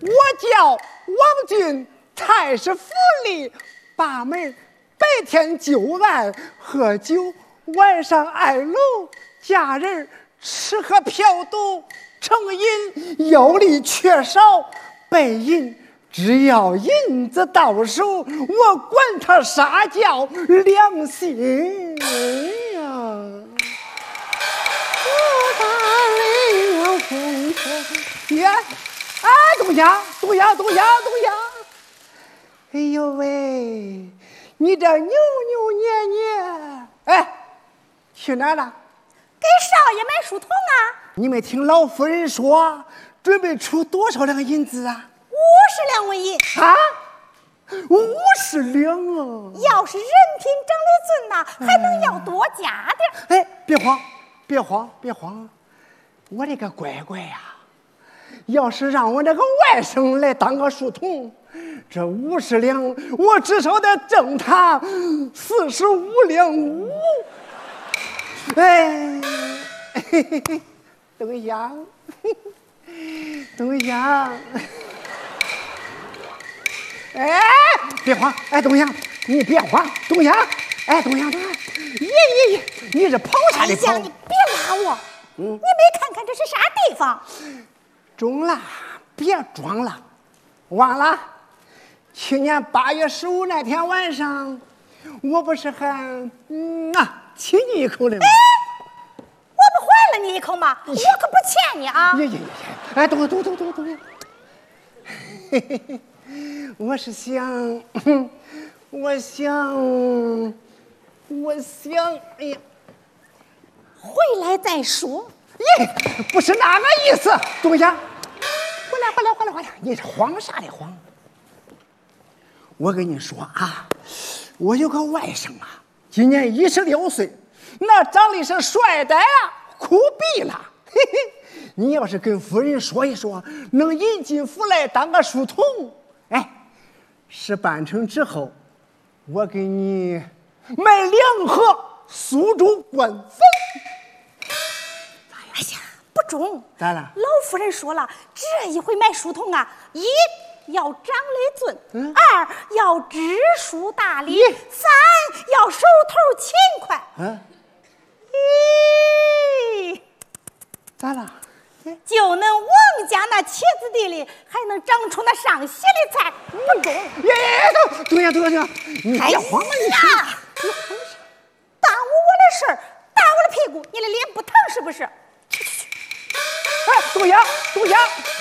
我叫王俊，太师府里把门，白天就爱喝酒，晚上爱楼，家人吃喝嫖赌成瘾，腰里缺少背瘾。只要银子到手，我管他啥叫良心呀！爷，哎，东阳，哎呦喂，你这扭扭捏捏，哎，去哪儿了？ 给少爷买书童啊！ 你没听老夫人说，准备出多少两银子啊 ？50两纹银啊！50两啊！ 要是人品长得俊呐，还能要多加点。 哎，别慌，我这个乖乖呀，要是让我那个外甥来当个书童，这50两我至少得挣他45两5。哎，东阳，哎，别慌！哎，东阳，你别慌，东阳，哎，东阳，爷，你这跑啥的跑？ 哎呀，你别拉我！你没看看这是啥地方？ 中了，别装了，忘了去年8月15那天晚上，我不是还亲你一口的吗？ 哎，我不还了你一口吗？我可不欠你啊！ 哎，等，我想，哎呀， 回来再说。 耶，不是那个意思，东阳，回来，你这慌啥的慌？我跟你说啊，我有个外甥啊，今年26岁，那长得是帅呆了，酷毙了。嘿嘿，你要是跟夫人说一说，能引进府来当个书童，哎，事办成之后，我给你买2盒苏州官粉。 哎呀，不中！ 咋了？ 老夫人说了，这一回买书童啊，一要长得俊，二要知书达理，三要手头勤快。咦， 咋了？ 就能王家那茄子地里还能长出那上血的菜，不中！ 对呀，你别慌了，你呀！耽误我的事儿，打我的屁股，你的脸不疼是不是？ 哎，东阳，